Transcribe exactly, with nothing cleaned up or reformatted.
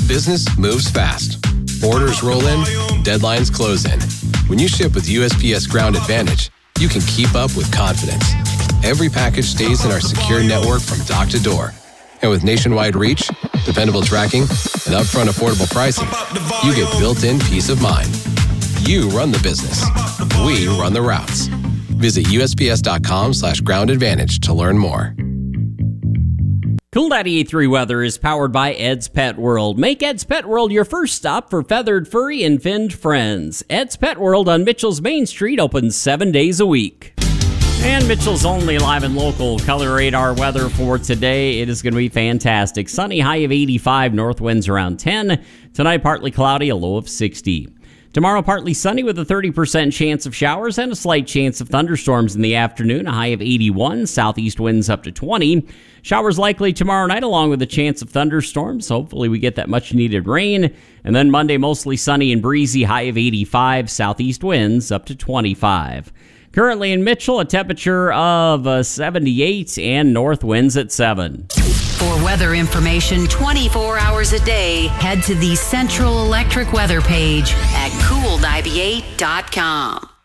business moves fast. Orders roll in, deadlines close in. When you ship with U S P S Ground Advantage, you can keep up with confidence. Every package stays in our secure network from dock to door. And with nationwide reach, dependable tracking, and upfront affordable pricing, you get built-in peace of mind. You run the business. We run the routes. Visit U S P S dot com slash ground advantage to learn more. Cool ninety-eight point three weather is powered by Ed's Pet World. Make Ed's Pet World your first stop for feathered, furry, and finned friends. Ed's Pet World on Mitchell's Main Street opens seven days a week. And Mitchell's only live and local color radar weather for today. It is going to be fantastic. Sunny, high of eighty-five, north winds around ten. Tonight, partly cloudy, a low of sixty. Tomorrow, partly sunny with a thirty percent chance of showers and a slight chance of thunderstorms in the afternoon, a high of eighty-one, southeast winds up to twenty. Showers likely tomorrow night along with a chance of thunderstorms. Hopefully we get that much needed rain. And then Monday, mostly sunny and breezy, high of eighty-five, southeast winds up to twenty-five. Currently in Mitchell, a temperature of uh, seventy-eight and north winds at seven. For weather information twenty-four hours a day, head to the Central Electric weather page at cool ninety-eight dot com.